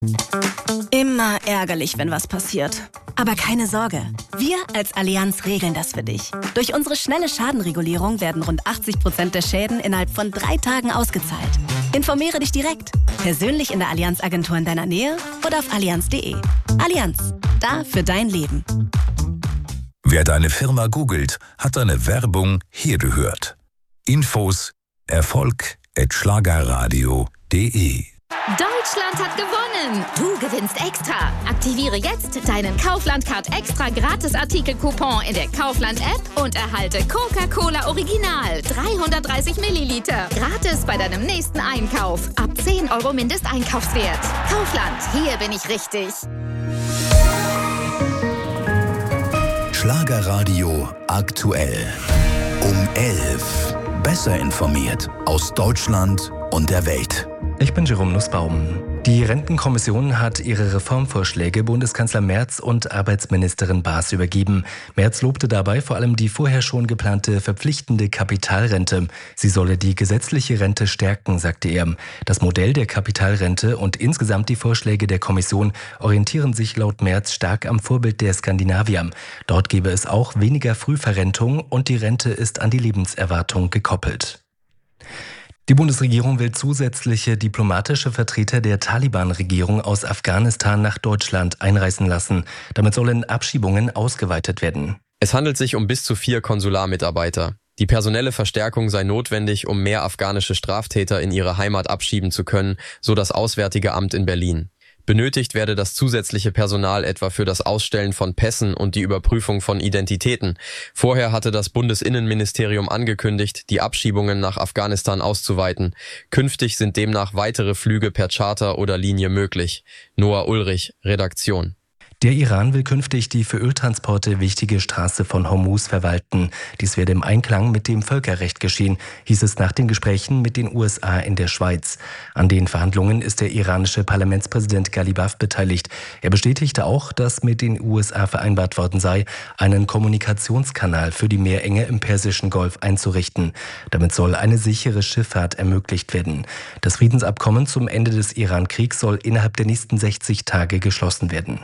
Immer ärgerlich, wenn was passiert. Aber keine Sorge, wir als Allianz regeln das für dich. Durch unsere schnelle Schadenregulierung werden rund 80% der Schäden innerhalb von 3 Tagen ausgezahlt. Informiere dich direkt, persönlich in der Allianz-Agentur in deiner Nähe oder auf allianz.de. Allianz, da für dein Leben. Wer deine Firma googelt, hat deine Werbung hier gehört. Infos erfolg@schlagerradio.de. Deutschland hat gewonnen! Du gewinnst extra! Aktiviere jetzt deinen Kaufland-Card extra Gratis-Artikel-Coupon in der Kaufland-App und erhalte Coca-Cola Original 330 Milliliter. Gratis bei deinem nächsten Einkauf. Ab 10 € Mindesteinkaufswert. Kaufland, hier bin ich richtig. Schlagerradio aktuell. Um 11. Besser informiert aus Deutschland und der Welt. Ich bin Jerome Nussbaum. Die Rentenkommission hat ihre Reformvorschläge Bundeskanzler Merz und Arbeitsministerin Baas übergeben. Merz lobte dabei vor allem die vorher schon geplante verpflichtende Kapitalrente. Sie solle die gesetzliche Rente stärken, sagte er. Das Modell der Kapitalrente und insgesamt die Vorschläge der Kommission orientieren sich laut Merz stark am Vorbild der Skandinavier. Dort gebe es auch weniger Frühverrentung und die Rente ist an die Lebenserwartung gekoppelt. Die Bundesregierung will zusätzliche diplomatische Vertreter der Taliban-Regierung aus Afghanistan nach Deutschland einreisen lassen. Damit sollen Abschiebungen ausgeweitet werden. Es handelt sich um bis zu 4 Konsularmitarbeiter. Die personelle Verstärkung sei notwendig, um mehr afghanische Straftäter in ihre Heimat abschieben zu können, so das Auswärtige Amt in Berlin. Benötigt werde das zusätzliche Personal etwa für das Ausstellen von Pässen und die Überprüfung von Identitäten. Vorher hatte das Bundesinnenministerium angekündigt, die Abschiebungen nach Afghanistan auszuweiten. Künftig sind demnach weitere Flüge per Charter oder Linie möglich. Noah Ulrich, Redaktion. Der Iran will künftig die für Öltransporte wichtige Straße von Hormuz verwalten. Dies werde im Einklang mit dem Völkerrecht geschehen, hieß es nach den Gesprächen mit den USA in der Schweiz. An den Verhandlungen ist der iranische Parlamentspräsident Ghalibaf beteiligt. Er bestätigte auch, dass mit den USA vereinbart worden sei, einen Kommunikationskanal für die Meerenge im Persischen Golf einzurichten. Damit soll eine sichere Schifffahrt ermöglicht werden. Das Friedensabkommen zum Ende des Iran-Kriegs soll innerhalb der nächsten 60 Tage geschlossen werden.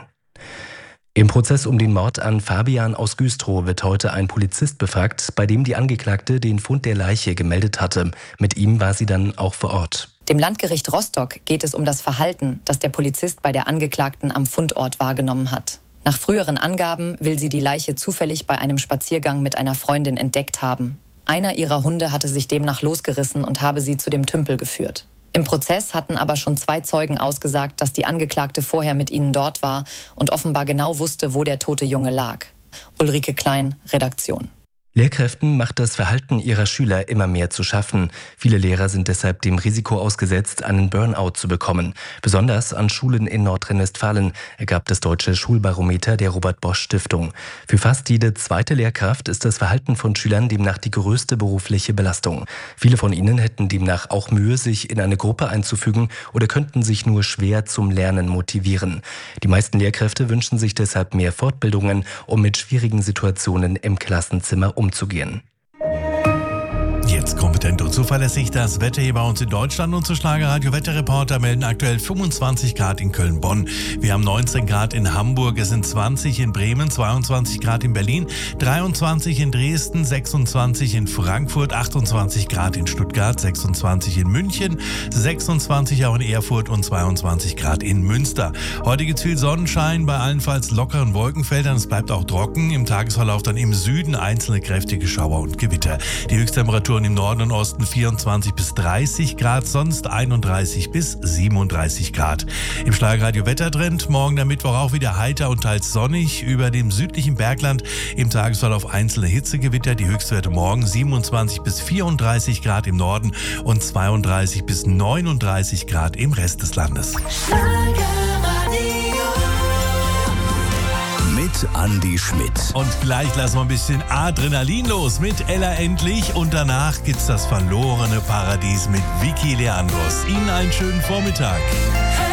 Im Prozess um den Mord an Fabian aus Güstrow wird heute ein Polizist befragt, bei dem die Angeklagte den Fund der Leiche gemeldet hatte. Mit ihm war sie dann auch vor Ort. Dem Landgericht Rostock geht es um das Verhalten, das der Polizist bei der Angeklagten am Fundort wahrgenommen hat. Nach früheren Angaben will sie die Leiche zufällig bei einem Spaziergang mit einer Freundin entdeckt haben. Einer ihrer Hunde hatte sich demnach losgerissen und habe sie zu dem Tümpel geführt. Im Prozess hatten aber schon 2 Zeugen ausgesagt, dass die Angeklagte vorher mit ihnen dort war und offenbar genau wusste, wo der tote Junge lag. Ulrike Klein, Redaktion. Lehrkräften macht das Verhalten ihrer Schüler immer mehr zu schaffen. Viele Lehrer sind deshalb dem Risiko ausgesetzt, einen Burnout zu bekommen. Besonders an Schulen in Nordrhein-Westfalen, ergab das Deutsche Schulbarometer der Robert-Bosch-Stiftung. Für fast jede zweite Lehrkraft ist das Verhalten von Schülern demnach die größte berufliche Belastung. Viele von ihnen hätten demnach auch Mühe, sich in eine Gruppe einzufügen oder könnten sich nur schwer zum Lernen motivieren. Die meisten Lehrkräfte wünschen sich deshalb mehr Fortbildungen, um mit schwierigen Situationen im Klassenzimmer umzugehen. Jetzt kompetent und zuverlässig das Wetter hier bei uns in Deutschland. Und zu Schlagerradio Wetterreporter melden aktuell 25 Grad in Köln-Bonn. Wir haben 19 Grad in Hamburg, es sind 20 in Bremen, 22 Grad in Berlin, 23 in Dresden, 26 in Frankfurt, 28 Grad in Stuttgart, 26 in München, 26 auch in Erfurt und 22 Grad in Münster. Heute gibt es viel Sonnenschein bei allenfalls lockeren Wolkenfeldern. Es bleibt auch trocken. Im Tagesverlauf dann im Süden einzelne kräftige Schauer und Gewitter. Die Höchsttemperaturen im Norden und Osten 24 bis 30 Grad, sonst 31 bis 37 Grad. Im Schlagerradio Wettertrend morgen der Mittwoch auch wieder heiter und teils sonnig. Über dem südlichen Bergland im Tagesverlauf einzelne Hitzegewitter. Die Höchstwerte morgen 27 bis 34 Grad im Norden und 32 bis 39 Grad im Rest des Landes. Mit Andi Schmidt. Und gleich lassen wir ein bisschen Adrenalin los mit Ella Endlich. Und danach gibt's das verlorene Paradies mit Vicky Leandros. Ihnen einen schönen Vormittag.